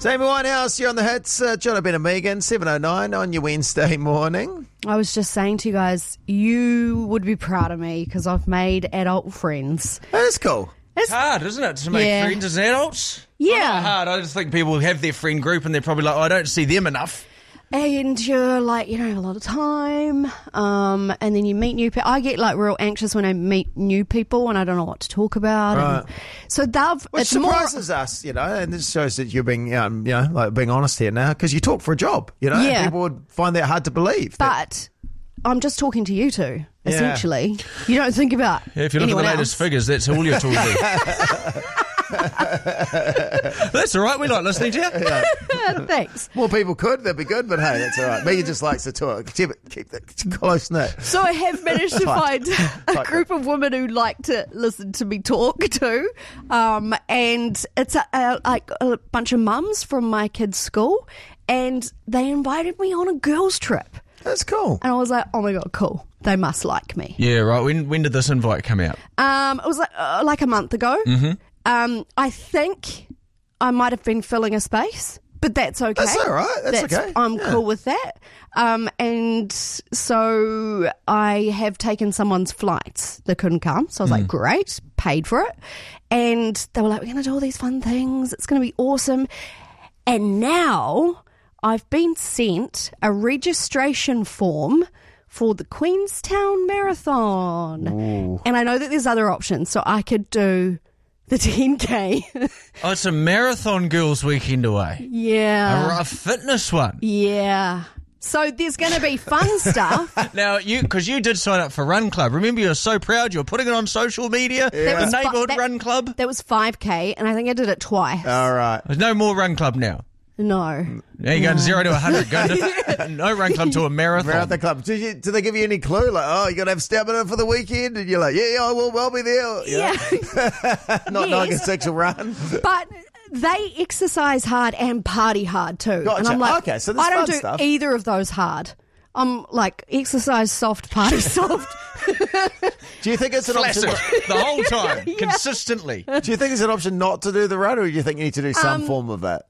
Amy Winehouse, you're on the hits. John Ben and Megan, 7:09 on your Wednesday morning. I was just saying to you guys, you would be proud of me because I've made adult friends. That's cool. It's hard, isn't it, to make friends as adults? Yeah. Well, not hard. I just think people have their friend group and they're probably like, I don't see them enough. And you're like, you don't have a lot of time. And then you meet new people. I get like real anxious when I meet new people and I don't know what to talk about. Right. And so Which surprises us, and this shows that you're being, like being honest here now, because you talk for a job, Yeah. People would find that hard to believe. But I'm just talking to you two, essentially. You don't think about If you look at the latest else. figures, that's all you're talking. That's all right. We like listening to you. Thanks. More people could, that'd be good, but hey, that's all right. Megan just likes to talk. Keep it close knit. So I have managed to find a group of women who like to listen to me talk too. And it's like a bunch of mums from my kids' school, and they invited me on a girls' trip. That's cool. And I was like, oh my God, cool. They must like me. Yeah, right. When did this invite come out? It was like a month ago. Mm-hmm. I think I might have been filling a space, but that's okay. That's all right. That's okay. I'm cool with that. And so I have taken someone's flights that couldn't come. So I was like, great, paid for it. And they were like, we're going to do all these fun things. It's going to be awesome. And now I've been sent a registration form for the Queenstown Marathon. Ooh. And I know that there's other options. So I could do the 10K. Oh, it's a marathon girls weekend away. Yeah. A fitness one. Yeah. So there's going to be fun stuff. Now, because you did sign up for Run Club. Remember, you were so proud. You were putting it on social media. That was The neighbourhood Run Club. That was 5K, and I think I did it twice. All right. There's no more Run Club now. No. Now you're going 0 to 100. Going to no Run Club to a marathon. Marathon club. Do they give you any clue? Like, oh, you got to have stamina for the weekend? And you're like, yeah, I will. I'll be there. Yeah. Not knowing a sexual run. But they exercise hard and party hard too. Gotcha. And I'm like, Okay, so there's I don't fun do stuff. either of those hard. I'm like, exercise soft, party soft. Do you think it's an option? Flaccid the whole time, consistently. Do you think it's an option not to do the run, or do you think you need to do some form of that?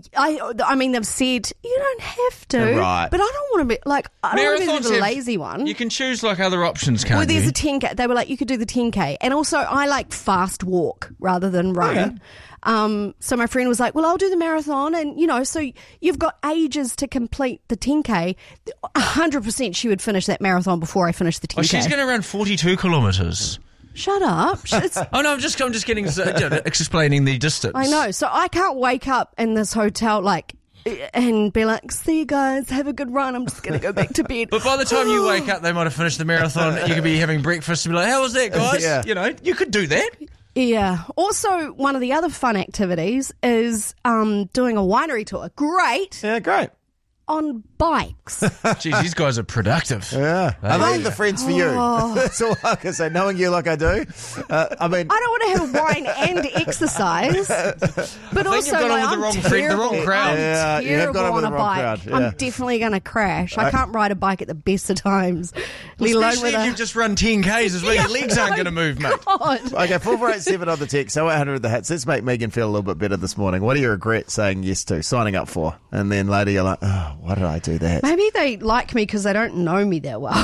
I mean, they've said you don't have to, Right. but I don't want to be like I don't want to be the lazy one. You can choose like other options, can't Well, there's you? a 10K. They were like, you could do the 10K. And also, I like fast walk rather than run. So my friend was like, well, I'll do the marathon. And, so you've got ages to complete the 10K. 100% she would finish that marathon before I finish the 10K. Oh, she's going to run 42 kilometres. Shut up. Oh, no, I'm just getting explaining the distance. I know. So I can't wake up in this hotel and be like, see you guys, have a good run. I'm just going to go back to bed. But by the time you wake up, they might have finished the marathon. You could be having breakfast and be like, how was that, guys? Yeah. You could do that. Yeah. Also, one of the other fun activities is doing a winery tour. Great. Yeah, great. On bikes. Jeez, these guys are productive. Yeah. Are they the friends for you? That's all I can say. Knowing you like I do. I mean, I don't want to have wine and exercise, but I think also you've got on like, with the wrong I'm friend, the terrible. wrong crowd. Yeah, I'm you have got terrible on with on the a wrong bike. crowd, yeah. I'm definitely going to crash. I can't ride a bike at the best of times, let alone Especially with if a you've just run 10Ks as well. Your legs aren't going to move, mate. God. okay, 4487 on the text, 0800 the hits. Let's make Megan feel a little bit better this morning. What do you regret saying yes to, signing up for? And then later you're like, oh, why did I do that? Maybe they like me because they don't know me that well.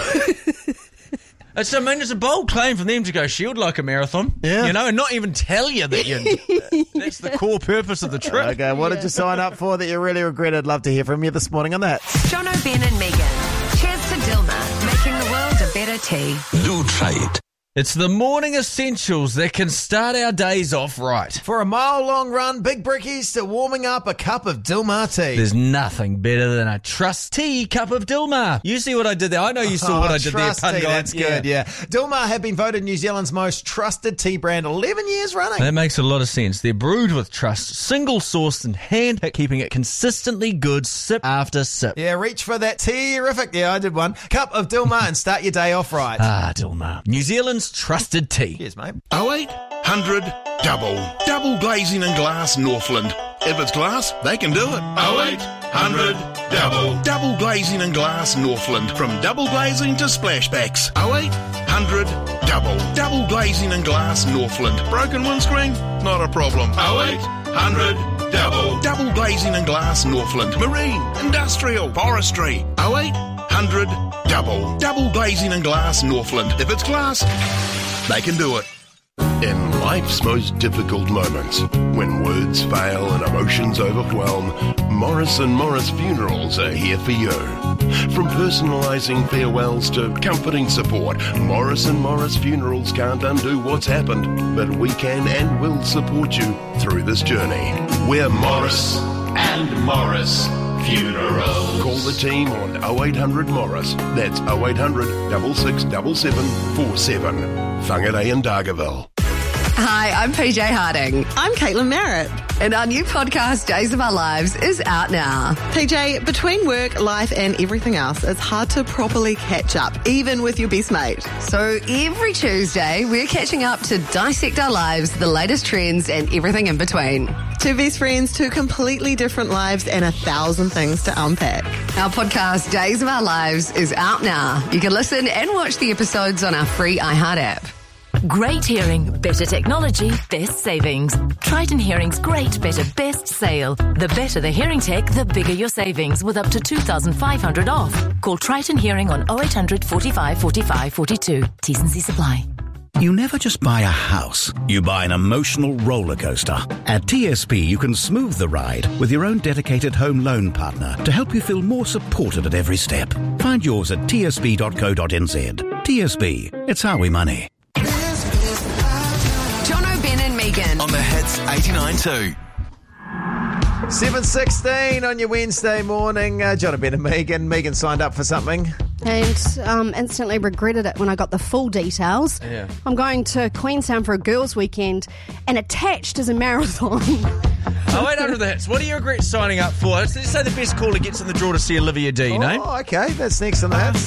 It's a bold claim for them to go shield like a marathon. Yeah. And not even tell you that that's the core purpose of the trip. Okay, what did you sign up for that you really regretted? Love to hear from you this morning on that. John O'Ben and Megan. Cheers to Dilma, making the world a better tea. Do try it. It's the morning essentials that can start our days off right. For a mile-long run, Big Brickies to warming up a cup of Dilmah tea. There's nothing better than a trusty cup of Dilmah. You see what I did there? I know you saw what I did there, pun guy. That's good, yeah. Dilmah have been voted New Zealand's most trusted tea brand 11 years running. That makes a lot of sense. They're brewed with trust, single-sourced and hand-picked, keeping it consistently good sip after sip. Yeah, reach for that tea-rific. Yeah, I did one. Cup of Dilmah and start your day off right. Ah, Dilmah. New Zealand's trusted tea. Cheers, mate. 0800 double. Double glazing and glass Northland. If it's glass, they can do it. 0800 double. Double glazing and glass Northland. From double glazing to splashbacks. 0800 double. Double glazing and glass Northland. Broken windscreen? Not a problem. 0800 double. Double glazing and glass Northland. Marine, industrial, forestry. 0800 double. Double glazing and glass Northland. If it's glass, they can do it. In life's most difficult moments, when words fail and emotions overwhelm, Morris & Morris Funerals are here for you. From personalising farewells to comforting support, Morris & Morris Funerals can't undo what's happened, but we can and will support you through this journey. We're Morris & Morris Funerals. Call the team on 0800 Morris. That's 0800 667747. Whangarei in Dargaville. Hi, I'm PJ Harding. I'm Caitlin Merritt. And our new podcast, Days of Our Lives, is out now. PJ, between work, life and everything else, it's hard to properly catch up, even with your best mate. So every Tuesday, we're catching up to dissect our lives, the latest trends and everything in between. Two best friends, two completely different lives and 1,000 things to unpack. Our podcast, Days of Our Lives, is out now. You can listen and watch the episodes on our free iHeart app. Great hearing, better technology, best savings. Triton Hearing's great, better, best sale. The better the hearing tech, the bigger your savings with up to $2,500 off. Call Triton Hearing on 0800 45 45 42. T's and C's apply. You never just buy a house. You buy an emotional roller coaster. At TSP, you can smooth the ride with your own dedicated home loan partner to help you feel more supported at every step. Find yours at tsp.co.nz. TSP, it's how we money. Jono, Ben and Megan. On the Hits 89.2. 7:16 on your Wednesday morning. John and Ben and Megan. Megan signed up for something. And instantly regretted it when I got the full details. Yeah. I'm going to Queenstown for a girls' weekend, and attached is a marathon. 0800 the Hits. What do you regret signing up for? Let's say the best caller gets in the draw to see Olivia D. You know? Oh, okay. That's next on the Hits.